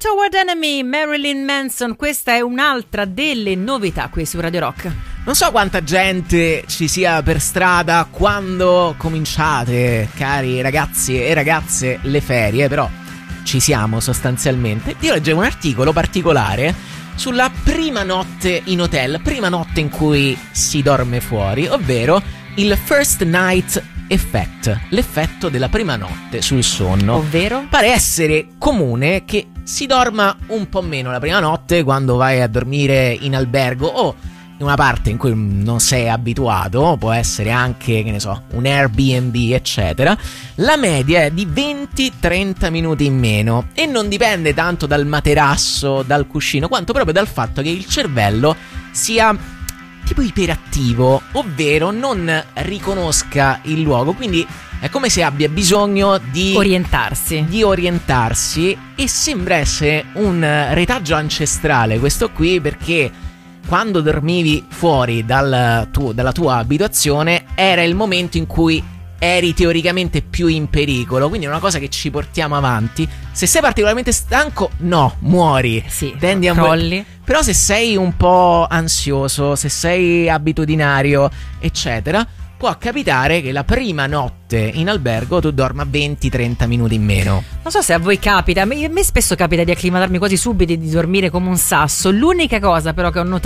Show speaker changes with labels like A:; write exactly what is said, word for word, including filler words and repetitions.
A: Toward Enemy, Marilyn Manson. Questa è un'altra delle novità qui su Radio Rock.
B: Non so quanta gente ci sia per strada quando cominciate, cari ragazzi e ragazze, le ferie, però ci siamo sostanzialmente. Io leggevo un articolo particolare sulla prima notte in hotel, prima notte in cui si dorme fuori, ovvero il first night effect, l'effetto della prima notte sul sonno.
A: Ovvero?
B: Pare essere comune che si dorma un po' meno la prima notte quando vai a dormire in albergo o in una parte in cui non sei abituato, può essere anche, che ne so, un Airbnb, eccetera. La media è di venti trenta minuti in meno e non dipende tanto dal materasso, dal cuscino, quanto proprio dal fatto che il cervello sia tipo iperattivo, ovvero non riconosca il luogo, quindi è come se abbia bisogno di
A: orientarsi,
B: di orientarsi e sembra essere un retaggio ancestrale questo qui, perché quando dormivi fuori dal tu, dalla tua abitazione era il momento in cui eri teoricamente più in pericolo, quindi è una cosa che ci portiamo avanti. Se sei particolarmente stanco, no, muori,
A: sì,
B: tendi a
A: crolli.
B: Però se sei un po' ansioso, se sei abitudinario, eccetera, può capitare che la prima notte in albergo tu dorma venti trenta minuti in meno.
A: Non so se a voi capita, a me, a me spesso capita di acclimatarmi quasi subito e di dormire come un sasso. L'unica cosa però che ho notato